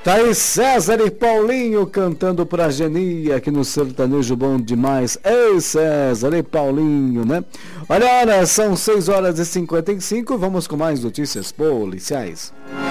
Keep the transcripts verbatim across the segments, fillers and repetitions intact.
Tá aí César e Paulinho cantando pra Genia aqui no Sertanejo Bom Demais. Ei, César e Paulinho, né? Olha, olha, são seis horas e cinquenta e cinco, vamos com mais notícias policiais.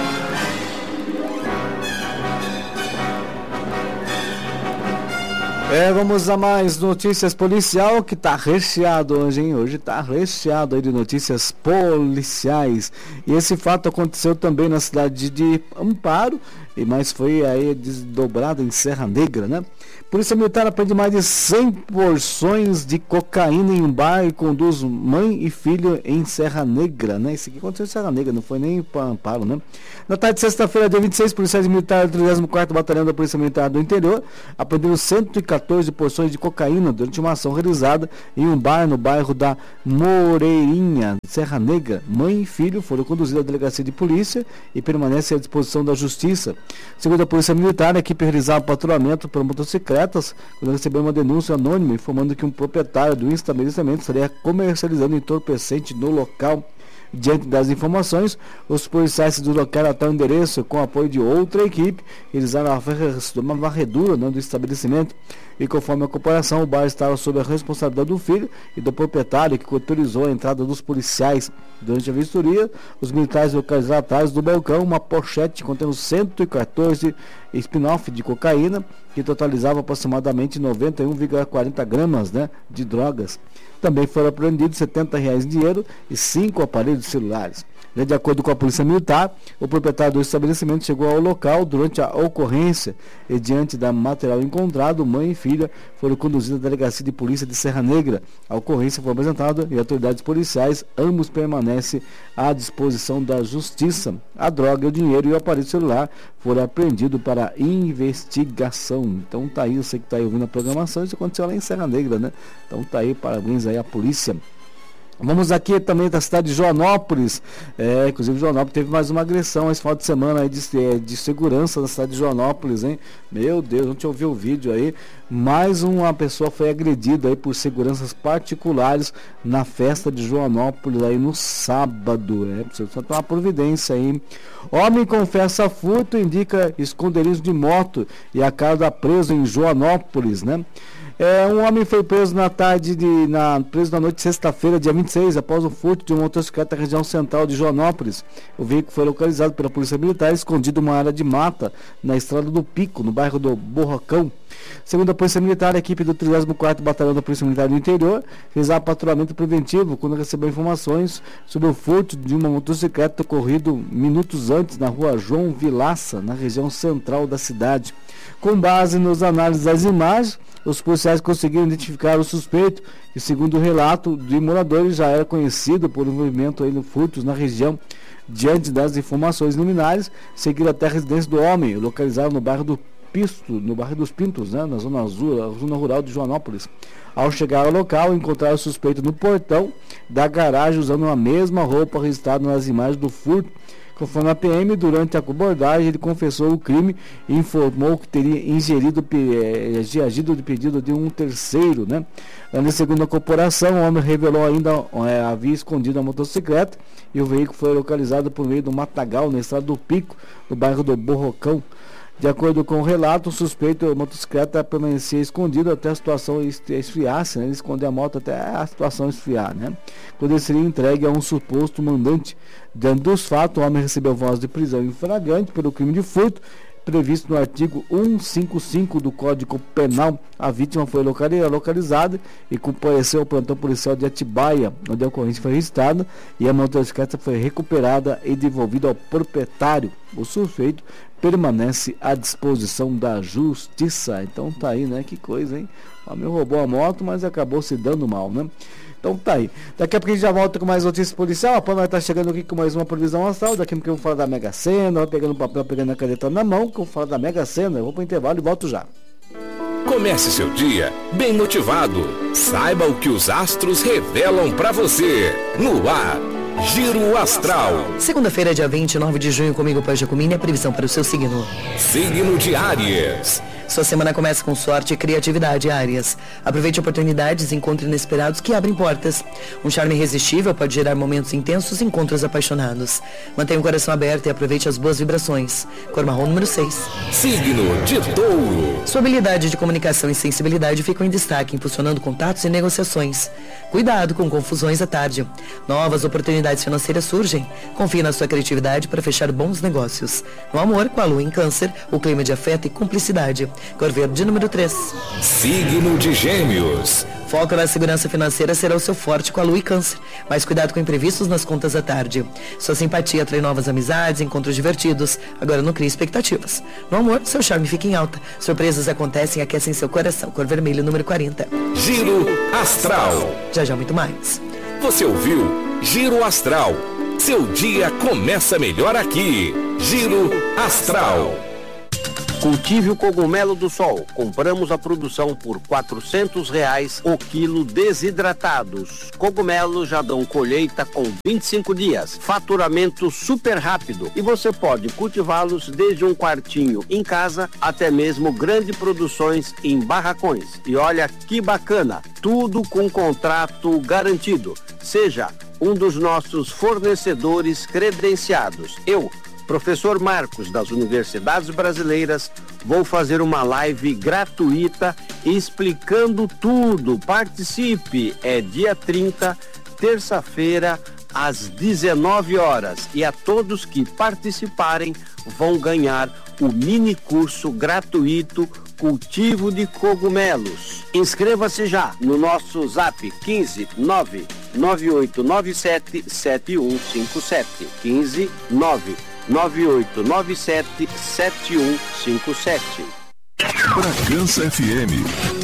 É, vamos a mais notícias policial, que tá recheado hoje, hein? Hoje tá recheado aí de notícias policiais. E esse fato aconteceu também na cidade de Amparo, e mas foi aí desdobrado em Serra Negra, né? Polícia Militar aprende mais de cem porções de cocaína em um bar e conduz mãe e filho em Serra Negra, né? Isso aqui aconteceu em Serra Negra, não foi nem para Amparo, né? Na tarde de sexta-feira, dia vinte e seis, policiais militares do trigésimo quarto Batalhão da Polícia Militar do Interior apreenderam cento e quatorze porções de cocaína durante uma ação realizada em um bar no bairro da Moreirinha, Serra Negra. Mãe e filho foram conduzidos à delegacia de polícia e permanecem à disposição da justiça. Segundo a Polícia Militar, a equipe realizava patrulhamento por motocicletas quando recebeu uma denúncia anônima informando que um proprietário do estabelecimento estaria comercializando entorpecente no local. Diante das informações, os policiais se deslocaram até o endereço com o apoio de outra equipe, realizaram uma varredura do estabelecimento e, conforme a comparação, o bar estava sob a responsabilidade do filho e do proprietário, que autorizou a entrada dos policiais. Durante a vistoria, os militares localizaram atrás do balcão uma pochete contendo cento e quatorze spin-off de cocaína, que totalizava aproximadamente noventa e um vírgula quarenta gramas, né, de drogas. Também foram apreendidos setenta reais em dinheiro e cinco aparelhos celulares. De acordo com a Polícia Militar, o proprietário do estabelecimento chegou ao local durante a ocorrência e, diante da material encontrado, mãe e filha foram conduzidos à delegacia de polícia de Serra Negra. A ocorrência foi apresentada e autoridades policiais, ambos permanecem à disposição da justiça. A droga, o dinheiro e o aparelho celular foram apreendidos para investigação. Então tá aí, você que está aí ouvindo a programação, isso aconteceu lá em Serra Negra, né? Então tá aí, parabéns aí à polícia. Vamos aqui também da cidade de Joanópolis, é, inclusive Joanópolis teve mais uma agressão esse final de semana aí de, de segurança na cidade de Joanópolis, hein? Meu Deus, ontem eu vi o vídeo aí, mais uma pessoa foi agredida aí por seguranças particulares na festa de Joanópolis aí no sábado, é, precisa tomar providência aí. Homem confessa furto, indica esconderijo de moto e acaba preso em Joanópolis, né? É, um homem foi preso na tarde de, na, preso na noite de sexta-feira, dia vinte e seis, após o furto de uma motocicleta na região central de Joanópolis. O veículo foi localizado pela Polícia Militar, escondido em uma área de mata na estrada do Pico, no bairro do Borrocão. Segundo a Polícia Militar, a equipe do trigésimo quarto Batalhão da Polícia Militar do Interior realizava patrulhamento preventivo quando recebeu informações sobre o furto de uma motocicleta ocorrido minutos antes na rua João Vilaça, na região central da cidade. Com base nos análises das imagens, os policiais conseguiram identificar o suspeito, que, segundo o relato de moradores, já era conhecido por envolvimento em furtos na região. Diante das informações luminares, seguiram até a residência do homem, localizado no bairro do Pisto, no bairro dos Pintos, né, na zona azul, na zona rural de Joanópolis. Ao chegar ao local, encontraram o suspeito no portão da garagem usando a mesma roupa registrada nas imagens do furto. Conforme a P M, durante a abordagem, ele confessou o crime e informou que teria ingerido, eh, agido de pedido de um terceiro, né? Na segunda corporação, o homem revelou ainda eh, havia escondido a motocicleta e o veículo foi localizado por meio do matagal na estrada do Pico, no bairro do Borrocão. De acordo com o relato, o suspeito, a motocicleta permanecia escondido até a situação esfriasse, né? Ele escondeu a moto até a situação esfriar, né? Quando ele seria entregue a um suposto mandante. Diante dos fatos, o homem recebeu voz de prisão em flagrante pelo crime de furto, previsto no artigo cento e cinquenta e cinco do Código Penal. A vítima foi localizada e compareceu ao plantão policial de Atibaia, onde a ocorrência foi registrada e a motocicleta foi recuperada e devolvida ao proprietário. O suspeito permanece à disposição da justiça. Então tá aí, né? Que coisa, hein? O homem roubou a moto, mas acabou se dando mal, né? Então tá aí. Daqui a pouco a gente já volta com mais notícias policial. A Pana vai estar chegando aqui com mais uma previsão astral. Daqui a pouco eu vou falar da Mega Sena, vai pegando o papel, pegando a caneta na mão, que eu vou falar da Mega Sena. Eu vou pro intervalo e volto já. Comece seu dia bem motivado. Saiba o que os astros revelam pra você. No ar, Giro Astral. Segunda-feira, dia vinte e nove de junho, comigo, Pai Jacomini, a previsão para o seu signo. Signo de Áries. Sua semana começa com sorte e criatividade, Áries. Aproveite oportunidades e encontros inesperados que abrem portas. Um charme irresistível pode gerar momentos intensos e encontros apaixonados. Mantenha o coração aberto e aproveite as boas vibrações. Cor marrom número seis. Signo de Touro. Sua habilidade de comunicação e sensibilidade ficam em destaque, impulsionando contatos e negociações. Cuidado com confusões à tarde. Novas oportunidades financeiras surgem. Confie na sua criatividade para fechar bons negócios. No amor, com a lua em Câncer, o clima de afeto e cumplicidade. Cor verde número três. Signo de Gêmeos. Foco na segurança financeira será o seu forte com a lua e Câncer. Mas cuidado com imprevistos nas contas à tarde. Sua simpatia atrai novas amizades, encontros divertidos. Agora não crie expectativas. No amor, seu charme fica em alta. Surpresas acontecem e aquecem seu coração. Cor vermelho número quarenta. Giro Astral. Já já muito mais. Você ouviu Giro Astral. Seu dia começa melhor aqui. Giro Astral. Cultive o cogumelo do sol. Compramos a produção por quatrocentos reais o quilo desidratados. Cogumelos já dão colheita com vinte e cinco dias. Faturamento super rápido. E você pode cultivá-los desde um quartinho em casa até mesmo grandes produções em barracões. E olha que bacana, tudo com contrato garantido. Seja um dos nossos fornecedores credenciados. Eu, Professor Marcos, das Universidades Brasileiras, vou fazer uma live gratuita explicando tudo. Participe, é dia trinta, terça-feira, às dezenove horas. E a todos que participarem vão ganhar o mini curso gratuito Cultivo de Cogumelos. Inscreva-se já no nosso zap quinze nove nove oito nove sete sete um cinco sete. quinze nove nove oito nove sete sete um cinco sete. Bragança F M